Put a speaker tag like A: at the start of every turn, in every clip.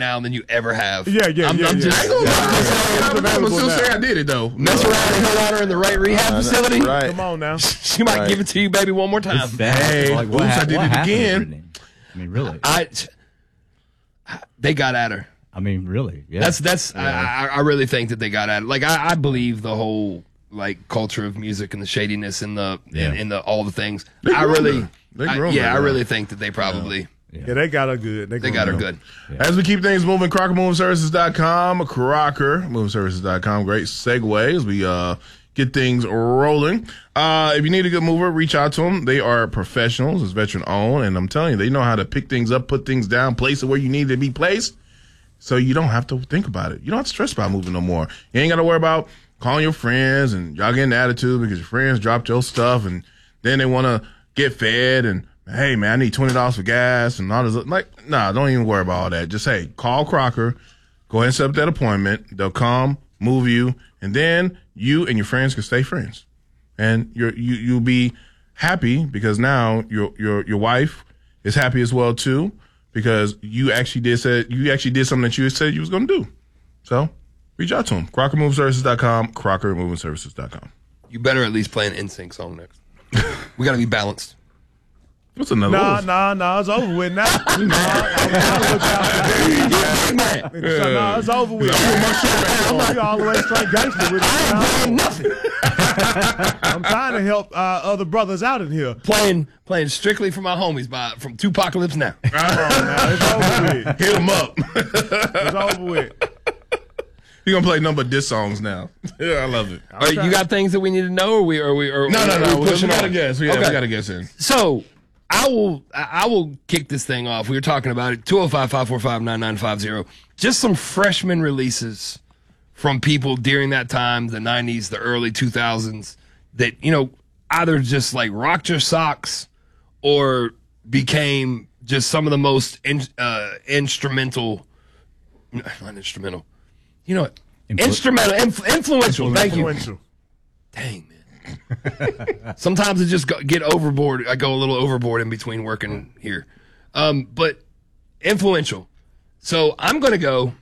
A: now than you ever have.
B: Yeah.
A: I'm gonna still say I did it though. Mess around and hit on her in the right rehab facility.
C: Right.
B: Come on now.
A: She might give it to you, baby, one more time.
C: Hey,
D: Like,
C: oops, I did
D: what
C: it
D: happened to
C: again.
D: Brittany? I mean, really.
A: They got at her.
D: I mean, really. Yeah.
A: I really think that they got at it. Like I believe the whole like culture of music and the shadiness and the and the all the things. I really think that they probably
B: Yeah, they got her good.
A: they got her good.
C: As we keep things moving, CrockerMovingServices.com, CrockerMovingServices.com. Great segue as we get things rolling. If you need a good mover, reach out to them. They are professionals. It's veteran owned, and I'm telling you, they know how to pick things up, put things down, place it where you need to be placed, so you don't have to think about it. You don't have to stress about moving no more. You ain't got to worry about calling your friends and y'all getting attitude because your friends dropped your stuff, and then they want to get fed and, hey, man, I need $20 for gas and all this. Like, nah, don't even worry about all that. Just, hey, call Crocker. Go ahead and set up that appointment. They'll come, move you, and then you and your friends can stay friends. And you'll be happy because now your wife is happy as well, too, because you actually did something that you said you was going to do. So reach out to them. CrockerMovingServices.com, CrockerMovingServices.com.
A: You better at least play an NSYNC song next. We got to be balanced.
C: What's another one?
B: Nah, it's over with now. It's over with. I'm all the way straight gangster with it. I'm trying to help other brothers out in here.
A: Playing strictly for my homies from Tupacalypse Now.
B: It's over with.
C: Hit them up.
B: It's over with.
C: You're going to play number diss songs now. Yeah, I love it.
A: You got things that we need to know, or
C: No. We
A: pushing
C: got
A: on?
C: to guess. We got to guess in.
A: So I will kick this thing off. We were talking about it. 205-545-9950. Just some freshman releases from people during that time, the 90s, the early 2000s, that, either just like rocked your socks or became just some of the most influential. Thank you. Dang, man. Sometimes I just get overboard. I go a little overboard in between working here. But influential. So I'm going to go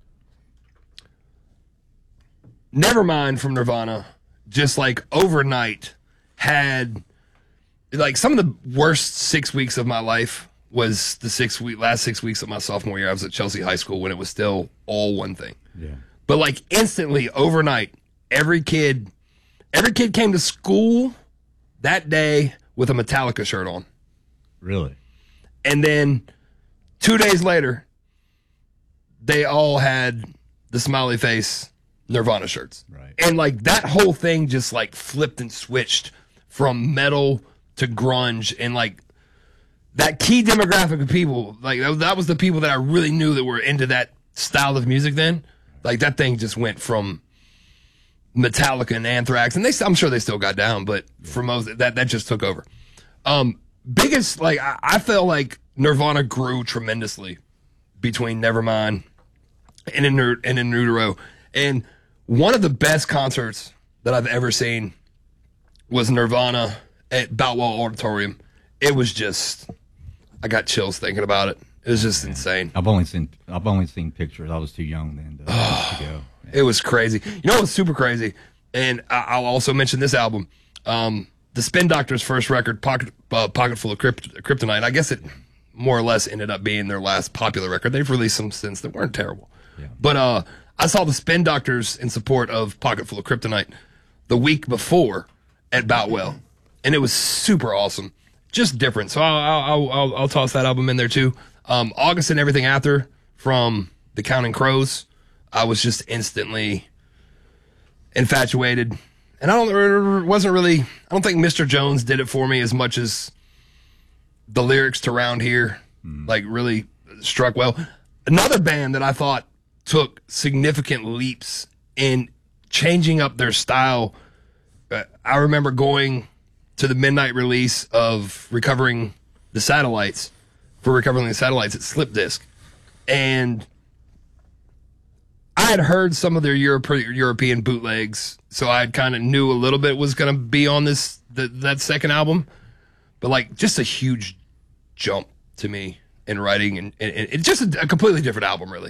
A: Nevermind from Nirvana. Just like overnight had like some of the worst 6 weeks of my life was the last 6 weeks of my sophomore year. I was at Chelsea High School when it was still all one thing.
D: Yeah.
A: But like instantly overnight, every kid came to school that day with a Metallica shirt on.
D: Really?
A: And then 2 days later, they all had the smiley face Nirvana shirts.
D: Right.
A: And like that whole thing just like flipped and switched from metal to grunge, and like that key demographic of people, like that was the people that I really knew that were into that style of music then. Like that thing just went from Metallica and Anthrax, and I'm sure they still got down, but for most that just took over. Biggest, like I felt like Nirvana grew tremendously between Nevermind and In Utero, and one of the best concerts that I've ever seen was Nirvana at Boutwell Auditorium. It was just, I got chills thinking about it. It was just insane.
D: I've only seen pictures. I was too young then to go. Yeah.
A: It was crazy. You know what was super crazy? And I'll also mention this album. The Spin Doctors' first record, Pocket Full of Kryptonite. I guess it more or less ended up being their last popular record. They've released some since that weren't terrible.
D: Yeah.
A: But I saw the Spin Doctors in support of Pocket Full of Kryptonite the week before at Boutwell, and it was super awesome. Just different. So I'll toss that album in there too. August and Everything After from the Counting Crows. I was just instantly infatuated. And I don't think Mr. Jones did it for me as much as the lyrics to Round Here, like really struck well. Another band that I thought took significant leaps in changing up their style. I remember going to the midnight release of Recovering the Satellites at Slip Disc. And I had heard some of their European bootlegs, so I kind of knew a little bit was going to be on that second album. But like just a huge jump to me in writing, and it's just a completely different album, really.